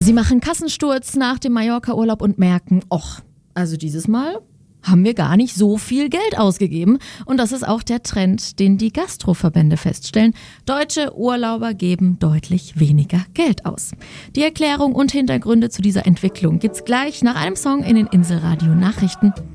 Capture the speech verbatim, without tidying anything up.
Sie machen Kassensturz nach dem Mallorca-Urlaub und merken, och, also dieses Mal haben wir gar nicht so viel Geld ausgegeben. Und das ist auch der Trend, den die Gastroverbände feststellen. Deutsche Urlauber geben deutlich weniger Geld aus. Die Erklärung und Hintergründe zu dieser Entwicklung gibt's gleich nach einem Song in den Inselradio Nachrichten.